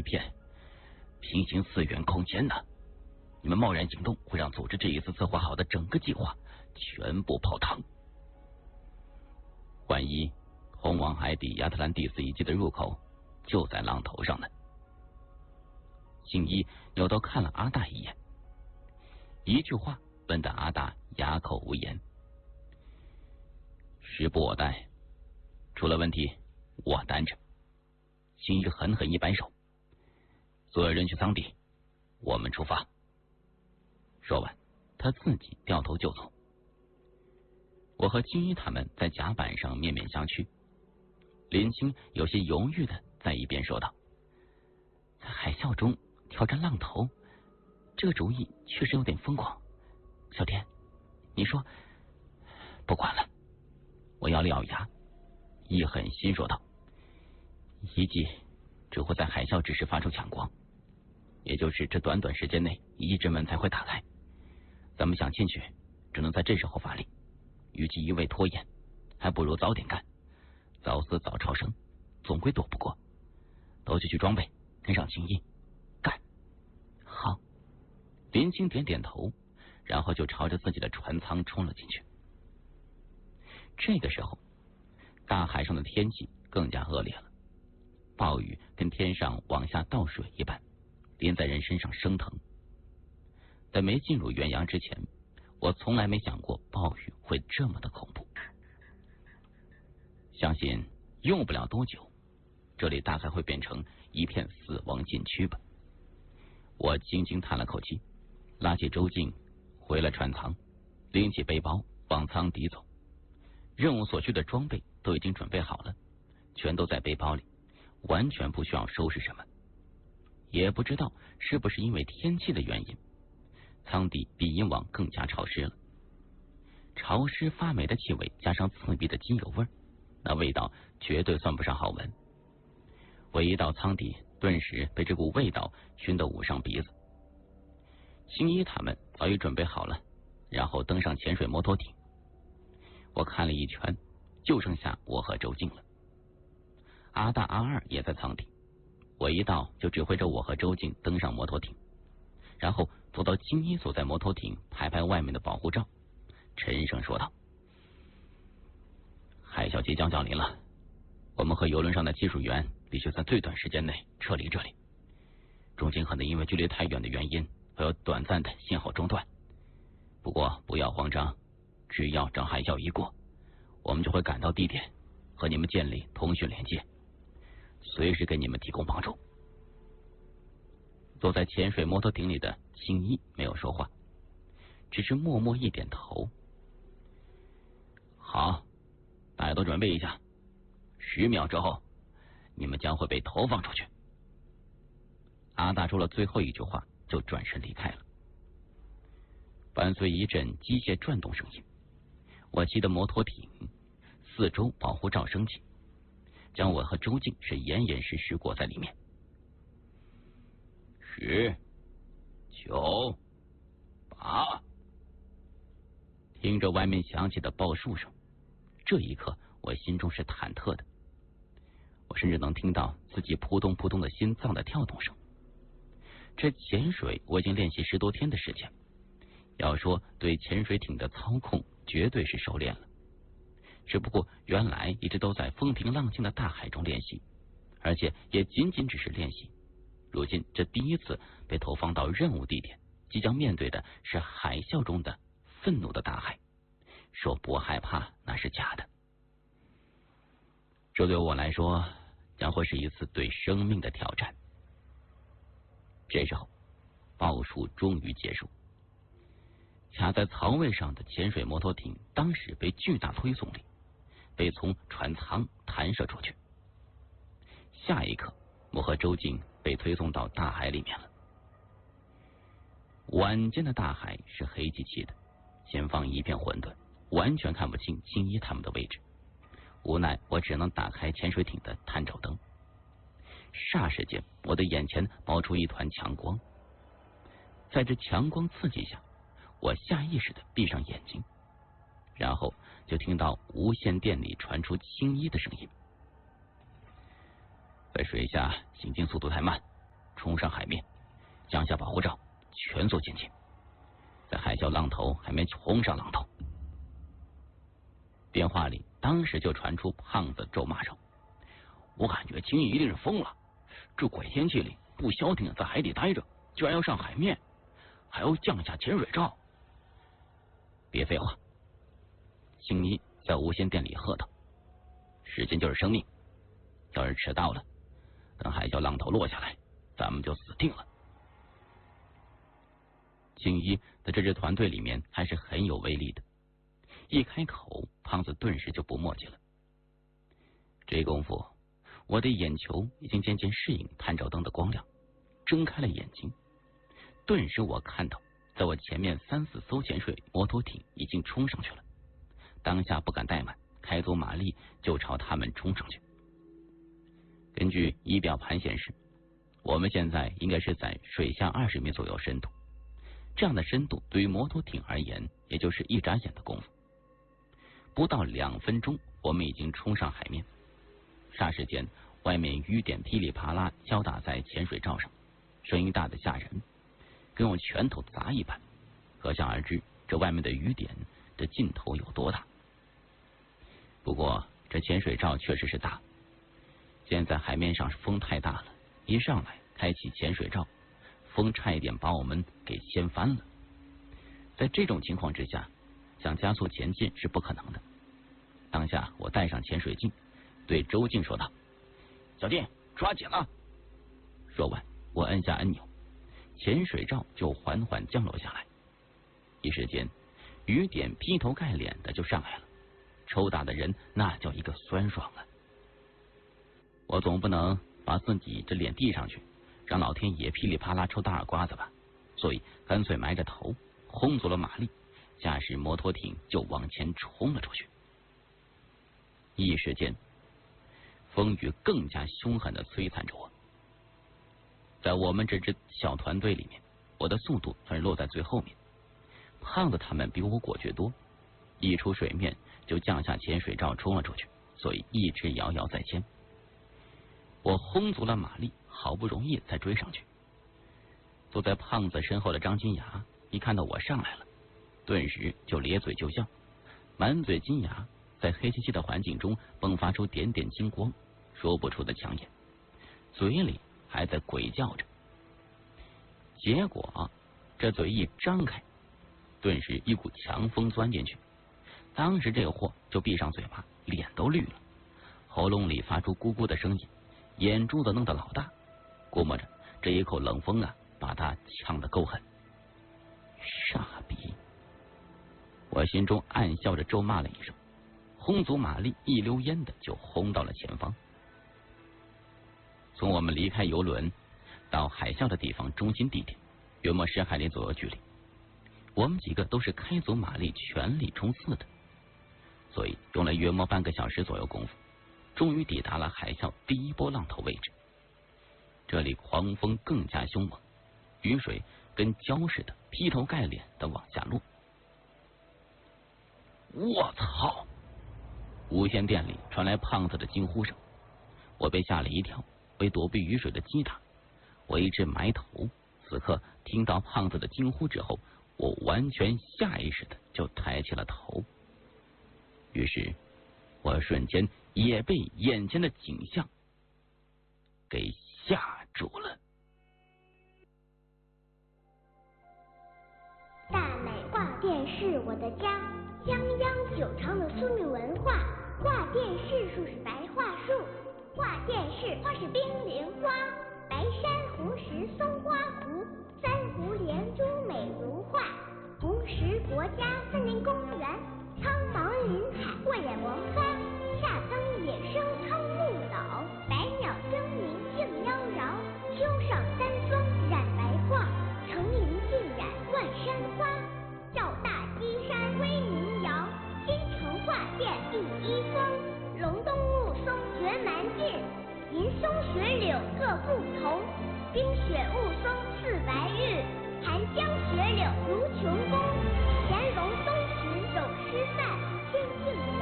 一片平行4元空间呢。你们贸然行动，会让组织这一次策划好的整个计划全部泡汤。万一通往海底亚特兰蒂斯遗迹的入口就在浪头上呢？信一扭头看了阿大一眼，一句话问得阿大哑口无言。时不我待，出了问题我担着。信一狠狠一摆手，所有人去舱底，我们出发。说完，他自己掉头就走。我和金一他们在甲板上面面相觑。林青有些犹豫的在一边说道：“在海啸中挑战浪头，这个主意确实有点疯狂。小天，你说？”不管了，我咬了咬牙，一狠心说道：“遗迹只会在海啸之时发出强光，也就是这短短时间内遗址门才会打开。咱们想进去，只能在这时候发力。与其一味拖延，还不如早点干，早死早超生，总归躲不过。都去装备，跟上青衣，干！”好。林青点点头，然后就朝着自己的船舱冲了进去。这个时候，大海上的天气更加恶劣了，暴雨跟天上往下倒水一般，淋在人身上生疼。在没进入远洋之前，我从来没想过暴雨会这么的恐怖。相信用不了多久，这里大概会变成一片死亡禁区吧。我轻轻叹了口气，拉起周静回了船舱，拎起背包往舱底走。任务所需的装备都已经准备好了，全都在背包里，完全不需要收拾什么。也不知道是不是因为天气的原因，舱底比以往更加潮湿了。潮湿发霉的气味加上刺鼻的机油味，那味道绝对算不上好闻。我一到舱底，顿时被这股味道熏得捂上鼻子。青衣他们早已准备好了，然后登上潜水摩托艇。我看了一圈，就剩下我和周静了。阿大阿二也在舱底，我一到就指挥着我和周静登上摩托艇，然后走到青衣所在摩托艇，拍拍外面的保护罩，沉声说道：“海啸即将降临了，我们和游轮上的技术员必须在最短时间内撤离这里。中间可能因为距离太远的原因，会有短暂的信号中断。不过不要慌张，只要等海啸一过，我们就会赶到地点，和你们建立通讯连接，随时给你们提供帮助。”坐在潜水摩托艇里的青衣没有说话，只是默默一点头。好，大家都准备一下，10秒之后，你们将会被投放出去。阿大说了最后一句话，就转身离开了。伴随一阵机械转动声音，我骑的摩托艇四周保护罩升起，将我和周静是严严实实裹在里面。10、9、8，听着外面响起的报数声，这一刻我心中是忐忑的，我甚至能听到自己扑通扑通的心脏的跳动声。这潜水我已经练习10多天的时间，要说对潜水艇的操控绝对是熟练了，只不过原来一直都在风平浪静的大海中练习，而且也仅仅只是练习。如今这第一次被投放到任务地点，即将面对的是海啸中的愤怒的大海，说不害怕那是假的。这对我来说将会是一次对生命的挑战。这时候报数终于结束，卡在槽位上的潜水摩托艇当时被巨大推送力被从船舱弹射出去。下一刻，我和周静被推送到大海里面了。晚间的大海是黑漆漆的，前方一片混沌，完全看不清青衣他们的位置。无奈我只能打开潜水艇的探照灯，霎时间我的眼前冒出一团强光。在这强光刺激下，我下意识的闭上眼睛，然后就听到无线电里传出青衣的声音：“在水下行进速度太慢， 冲上海面，降下保护罩，全速前进。在海啸浪头还没冲上浪头，电话里当时就传出胖子咒骂声：“我感觉青衣一定是疯了，这鬼天气里不消停在海底待着，居然要上海面，还要降下潜水罩。”别废话，青衣在无线电里喝道：“时间就是生命，要是迟到了，等海啸浪头落下来，咱们就死定了。”青衣在这支团队里面还是很有威力的，一开口，胖子顿时就不墨迹了。这功夫，我的眼球已经渐渐适应探照灯的光亮，睁开了眼睛，顿时我看到，在我前面3、4艘潜水摩托艇已经冲上去了，当下不敢怠慢，开足马力就朝他们冲上去。根据仪表盘显示，我们现在应该是在水下20米左右深度，这样的深度对于摩托艇而言，也就是一眨眼的功夫。不到2分钟，我们已经冲上海面。霎时间，外面雨点噼里啪啦敲打在潜水罩上，声音大得吓人，跟用拳头砸一般。可想而知，这外面的雨点的劲头有多大。不过，这潜水罩确实是大。现在海面上风太大了，一上来开启潜水罩，风差一点把我们给掀翻了。在这种情况之下，想加速前进是不可能的。当下我带上潜水镜，对周静说道：“小弟，抓紧了！”说完，我按下按钮，潜水罩就缓缓降落下来。一时间，雨点劈头盖脸的就上来了，抽打的人那叫一个酸爽啊！我总不能把自己这脸递上去，让老天爷噼里啪啦抽大耳刮子吧，所以干脆埋着头，轰足了马力，驾驶摩托艇就往前冲了出去。一时间，风雨更加凶狠的摧残着我。在我们这支小团队里面，我的速度算是落在最后面，胖子他们比我果决多，一出水面就降下潜水罩冲了出去，所以一直遥遥在先。我轰足了马力，好不容易才追上去。坐在胖子身后的张金牙一看到我上来了，顿时就咧嘴就笑，满嘴金牙，在黑漆漆的环境中迸发出点点金光，说不出的抢眼，嘴里还在鬼叫着。结果这嘴一张开，顿时一股强风钻进去，当时这个货就闭上嘴巴，脸都绿了，喉咙里发出咕咕的声音，眼珠子弄得老大，估摸着这一口冷风把他呛得够狠。傻逼！我心中暗笑着咒骂了一声，轰足马力，一溜烟的就轰到了前方。从我们离开游轮到海啸的地方中心地点，约莫10海里左右距离。我们几个都是开足马力全力冲刺的，所以用了约莫半个小时左右功夫，终于抵达了海啸第一波浪头位置。这里狂风更加凶猛，雨水跟胶似的劈头盖脸的往下落。我操！无线电里传来胖子的惊呼声，我被吓了一跳，为躲避雨水的击打，我一直埋头。此刻听到胖子的惊呼之后，我完全下意识的就抬起了头。于是我瞬间也被眼前的景象给吓住了。 大美挂电是我的家，泱泱久长的苏女文化。挂电视树是白桦树，挂电视花是冰凌花。白珊瑚石松花湖，三湖连珠美如画。红石国家森林公园，苍茫林海过眼文花。夏增野生苍木岛，百鸟争鸣竞妖娆。秋上三峰染白桦，层林尽染万山花。照大基山威名扬，新城挂电第一峰。隆冬雾凇绝蛮劲，银松雪柳各不同。冰雪雾凇似白玉，寒江雪柳如琼宫。乾隆东池有诗赞，天净